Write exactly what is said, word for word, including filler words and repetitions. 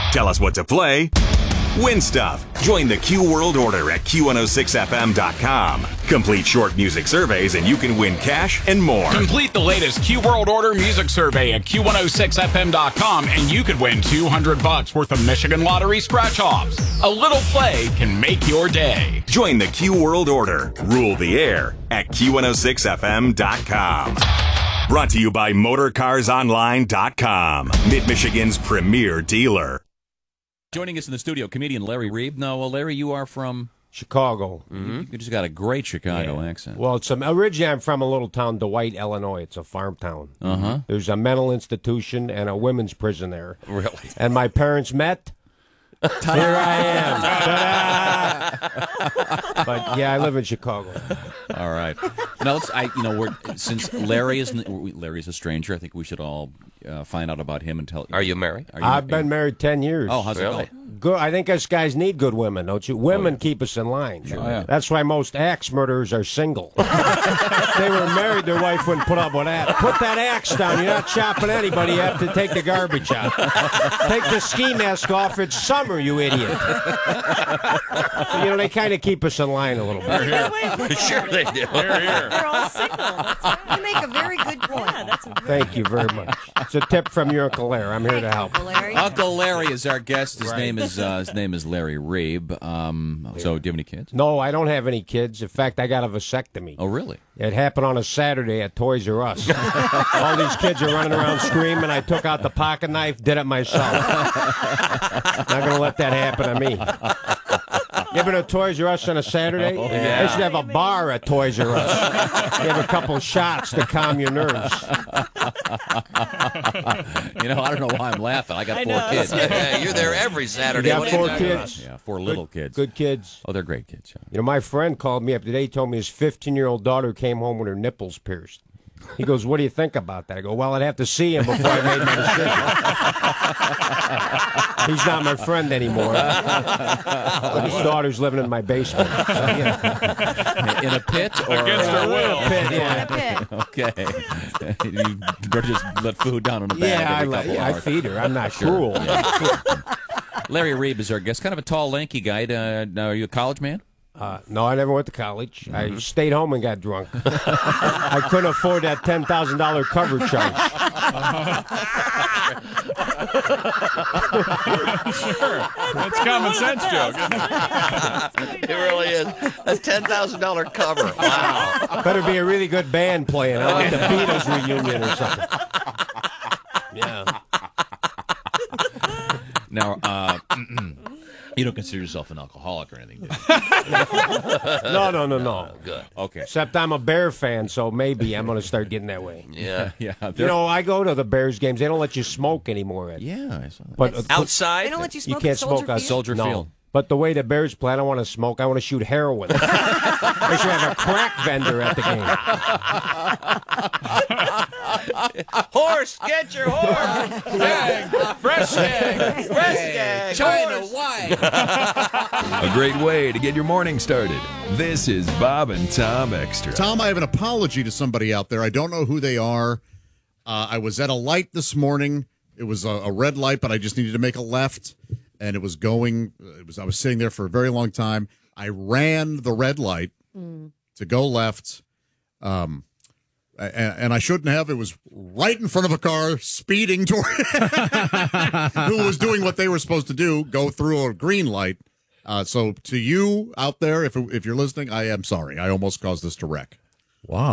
Tell us what to play. Win stuff. Join the Q World Order at Q one oh six F M dot com. Complete short music surveys and you can win cash and more. Complete the latest Q World Order music survey at Q one oh six F M dot com and you could win two hundred bucks worth of Michigan Lottery scratch-offs. A little play can make your day. Join the Q World Order. Rule the air at Q one oh six F M dot com. Brought to you by Motor Cars Online dot com. Mid-Michigan's premier dealer. Joining us in the studio, comedian Larry Reeb. Now, uh, Larry, you are from Chicago. Mm-hmm. You just got a great Chicago yeah. accent. Well, it's um, originally I'm from a little town, Dwight, Illinois. It's a farm town. Uh-huh. There's a mental institution and a women's prison there. Really? And my parents met. Here I am. But yeah, I live in Chicago. All right. Now let's. I you know we're since Larry is Larry's a stranger. I think we should all uh, find out about him and tell. Are you married? Are you I've married? been married ten years. Oh, how's Really? it going? Good. I think us guys need good women, don't you? Women Oh, yeah. keep us in line. Sure. Oh, yeah. That's why most axe murderers are single. They were married, their wife wouldn't put up with that. Put that axe down. You're not chopping anybody. You have to take the garbage out. Take the ski mask off. It's summer, you idiot. So, you know, they kind of keep us in line a little bit. Sure they do. Here, here. They're all single. That's right. You make a very good point. Yeah, that's a Thank you very much. It's a tip from your Uncle Larry. I'm here to help. Uncle Larry. Uncle Larry is our guest. His Right. name is uh, his name is Larry Reeb. Um, so, do you have any kids? No, I don't have any kids. In fact, I got a vasectomy. Oh, really? It happened on a Saturday at Toys R Us. All these kids are running around screaming. I took out the pocket knife, did it myself. Not going to let that happen to me. You been to Toys R Us on a Saturday? Oh, yeah. They should have a bar at Toys R Us. Give a couple shots to calm your nerves. You know, I don't know why I'm laughing. I got I four know. kids. Yeah, you're there every Saturday. You got What are you four talking about? kids? Yeah, four little kids. Good kids. Oh, they're great kids. Yeah. You know, my friend called me up today. He told me his fifteen-year-old daughter came home with her nipples pierced. He goes, what do you think about that? I go, well, I'd have to see him before I made my decision. He's not my friend anymore. But his daughter's living in my basement. So, you know. In a pit or Against her will. Pit, yeah. Okay. You better just let food down in the bag Yeah, I, every like, couple yeah, I hours. feed her. I'm not Sure. cruel. Larry Reeb is our guest. Kind of a tall, lanky guy. Uh, now, are you a college man? Uh, no, I never went to college. Mm-hmm. I stayed home and got drunk. I couldn't afford that ten thousand dollars cover charge. Sure. That's a common sense joke. It really is. A ten thousand dollars cover. Wow. Better be a really good band playing. I like the Beatles reunion or something. Yeah. Now, uh, you don't consider yourself an alcoholic or anything, do you? No, no, no, no. Good. Okay. Except I'm a Bear fan, so maybe I'm going to start getting that way. Yeah. Yeah. You know, I go to the Bears games. They don't let you smoke anymore. Ed. Yeah, I saw that. But uh, Outside? They don't let you you smoke can't at Soldier smoke on Field? Soldier no. Field. But the way the Bears play, I don't want to smoke. I want to shoot heroin. They should have a crack vendor at the game. Horse, get your horse. Bang! Fresh egg! Fresh gag. China Horse. white. A great way to get your morning started. This is Bob and Tom Extra. Tom, I have an apology to somebody out there. I don't know who they are. Uh, I was at a light this morning. It was a, a red light, but I just needed to make a left, and it was going. It was. I was sitting there for a very long time. I ran the red light Mm. to go left, um, and, and I shouldn't have. It was right in front of a car speeding toward who was doing what they were supposed to do, go through a green light. Uh, so to you out there, if if you're listening, I am sorry. I almost caused this to wreck. Wow.